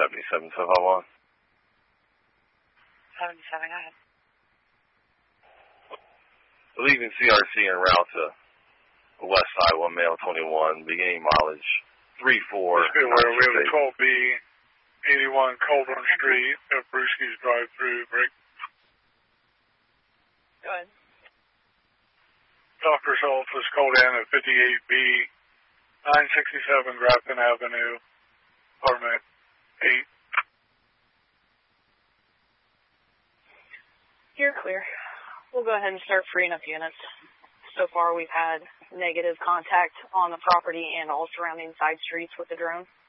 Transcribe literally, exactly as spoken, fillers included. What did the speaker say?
seventy-seven, so how long? seventy-seven, go ahead. Leaving C R C en route to West Iowa, male twenty-one, beginning mileage three four. Just be aware, we have a twelve B, eighty-one Colburn Street, at Brewski's drive-through break. Go ahead. Doctor's office called in at fifty-eight B, nine sixty-seven Grafton Avenue, apartment eight. You're clear. We'll go ahead and start freeing up units. So far, we've had negative contact on the property and all surrounding side streets with the drone.